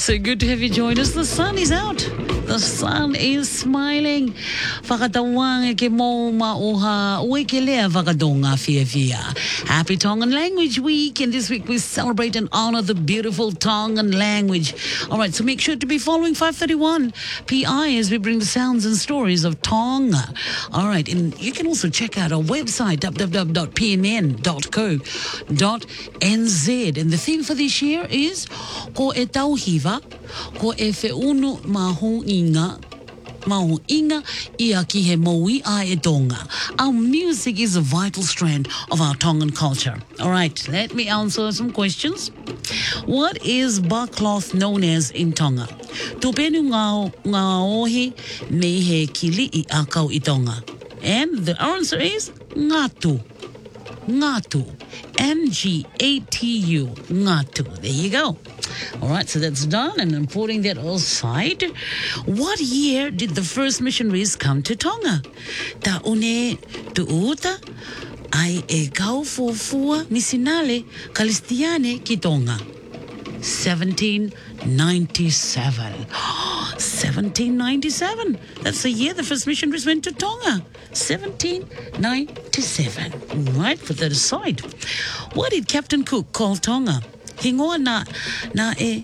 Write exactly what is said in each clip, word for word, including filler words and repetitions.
So good to have you join us. The sun is out. The sun is smiling. Whakatawang e ke mō mauha ue ke lea whakadonga fia fia. Happy Tongan Language Week, and this week we celebrate and honor the beautiful Tongan language. All right, so make sure to be following five thirty-one P I as we bring the sounds and stories of Tonga. All right, and you can also check out our website, w w w dot p m n dot co dot n z. And the theme for this year is Ko e tauhiwa, ko e whiunu maho inga, maho inga ia ki he moui a e tonga. Our music is a vital strand of our Tongan culture. All right, let me answer some questions. What is barcloth known as in Tonga? Tupenu ngā, ngā ohi me he kili I akau I Tonga. And the answer is ngatu. Ngatu. N G A T U. Ngatu. There you go. All right, so that's done, and I'm putting that aside. What year did the first missionaries come to Tonga? Ta une tuuta ai e kau fofua misinale kalistiane ki Tonga. seventeen ninety-seven. seventeen ninety-seven. That's the year the first missionaries went to Tonga. seventeen ninety-seven. Right, put that aside. What did Captain Cook call Tonga? Hingoa na, na e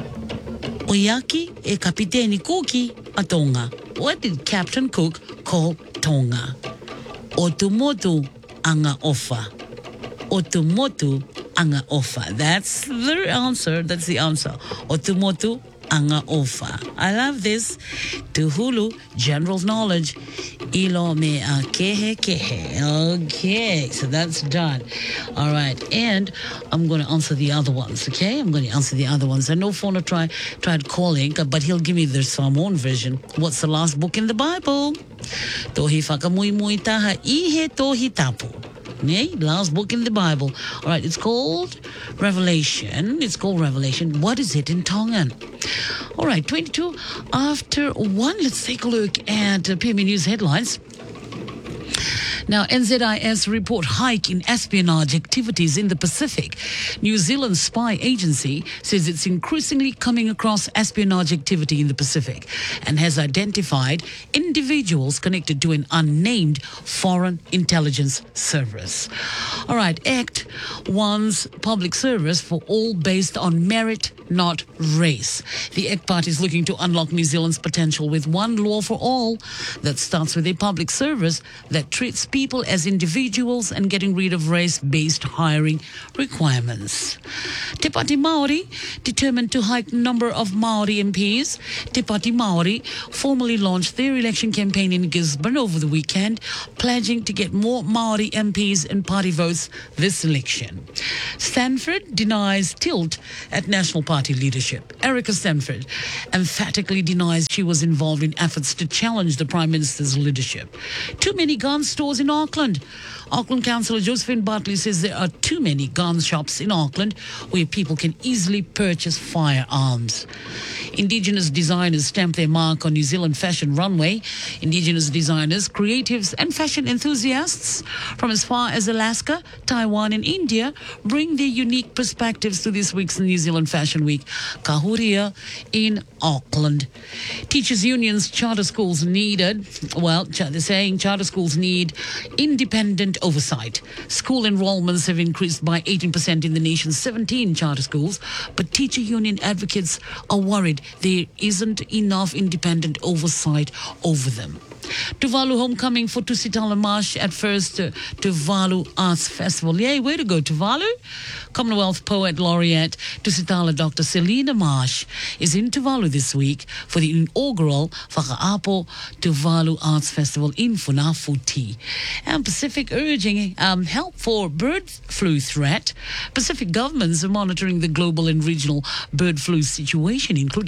Oyaki e Kapiteni Kuki a Tonga. What did Captain Cook call Tonga? Otumotu anga ofa. Otumotu anga ofa. That's the answer. That's the answer. Otumotu anga ofa. I love this. Tuhulu, general knowledge. Ilo me a kehe kehe. Okay, so that's done. All right, and I'm going to answer the other ones, okay? I'm going to answer the other ones. I know Fauna try, tried calling, but he'll give me the Samoan version. What's the last book in the Bible? Tohi whakamui mui taha ihe tohi tapu. Okay, last book in the Bible. All right, it's called Revelation. It's called Revelation. What is it in Tongan? All right, twenty-two after one. Let's take a look at uh, P M E News headlines. Now, N Z I S report hike in espionage activities in the Pacific. New Zealand's spy agency says it's increasingly coming across espionage activity in the Pacific and has identified individuals connected to an unnamed foreign intelligence service. All right, ACT wants public service for all based on merit, not race. The ACT Party is looking to unlock New Zealand's potential with one law for all that starts with a public service that treats people as individuals and getting rid of race-based hiring requirements. Te Pati Māori determined to hike number of Māori M Ps. Te Pati Māori formally launched their election campaign in Gisborne over the weekend, pledging to get more Māori M Ps and party votes this election. Stanford denies tilt at National Party leadership. Erica Stanford emphatically denies she was involved in efforts to challenge the Prime Minister's leadership. Too many gun stores in Auckland. Auckland Councillor Josephine Bartley says there are too many gun shops in Auckland where people can easily purchase firearms. Indigenous designers stamp their mark on New Zealand fashion runway. Indigenous designers, creatives and fashion enthusiasts from as far as Alaska, Taiwan and India bring their unique perspectives to this week's New Zealand Fashion Week, Kahuria in Auckland. Teachers' unions, charter schools needed, well, they're saying charter schools need independent oversight. School enrollments have increased by eighteen percent in the nation's seventeen charter schools, but teacher union advocates are worried there isn't enough independent oversight over them. Tuvalu homecoming for Tusitala Marsh at first uh, Tuvalu Arts Festival. Yay, way to go, Tuvalu. Commonwealth Poet Laureate Tusitala Doctor Selina Marsh is in Tuvalu this week for the inaugural Whakaapo Tuvalu Arts Festival in Funafuti. And Pacific urging um, help for bird flu threat. Pacific governments are monitoring the global and regional bird flu situation, including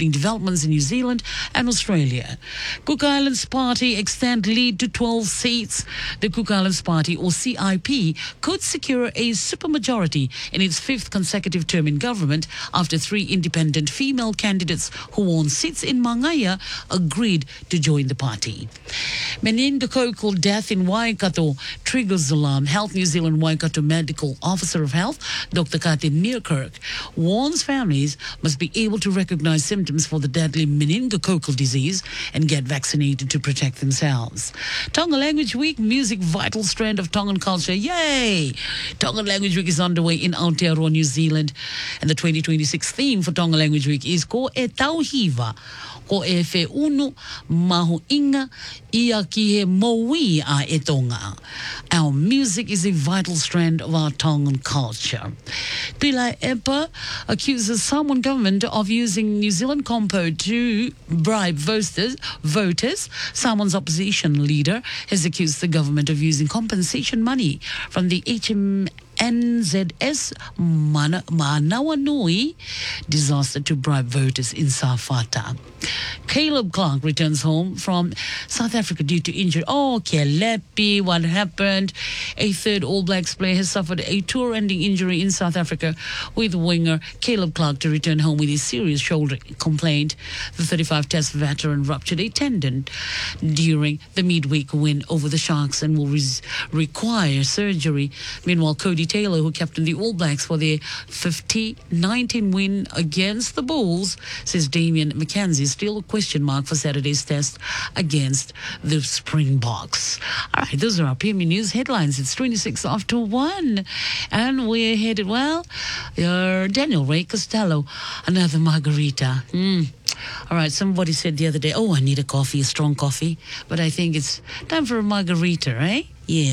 following developments in New Zealand and Australia. Cook Islands Party extend lead to twelve seats. The Cook Islands Party, or C I P, could secure a supermajority in its fifth consecutive term in government after three independent female candidates who won seats in Mangaya agreed to join the party. Meningococcal death in Waikato triggers alarm. Health New Zealand Waikato Medical Officer of Health, Doctor Kathy Nearkirk, warns families must be able to recognize symptoms for the deadly meningococcal disease and get vaccinated to protect themselves. Tonga Language Week, music vital strand of Tongan culture. Yay! Tongan Language Week is underway in Aotearoa, New Zealand, and the twenty twenty-six theme for Tonga Language Week is Ko e tauhiwa, ko e whe unu mahu inga ia ki he moui a e tonga. Our music is a vital strand of our Tongan culture. Pila Epa accuses Samoan government of using New Zealand Compo to bribe voters. voters. Samoan's opposition leader has accused the government of using compensation money from the H M N Z S Mana, Manawanui disaster to bribe voters in Safata. Caleb Clark returns home from South Africa due to injury. Oh, Kelepi, what happened? A third All Blacks player has suffered a tour-ending injury in South Africa, with winger Caleb Clark to return home with a serious shoulder complaint. The thirty-five Test veteran ruptured a tendon during the midweek win over the Sharks and will res- require surgery. Meanwhile, Cody Taylor, who captained the All Blacks for their fifty nineteen win against the Bulls, says Damian McKenzie is still a question mark for Saturday's test against the Springboks. All right, those are our P M E News headlines. It's twenty-six after one, and we're headed, well, uh, Daniel Ray Costello, another margarita. Mm. All right, somebody said the other day, oh, I need a coffee, a strong coffee, but I think it's time for a margarita, right? Yeah.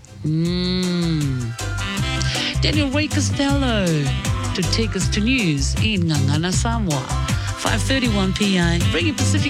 Mmm. Daniel Ray Costello to take us to news in Ngangana, Samoa. five thirty-one P I. Bring it Pacific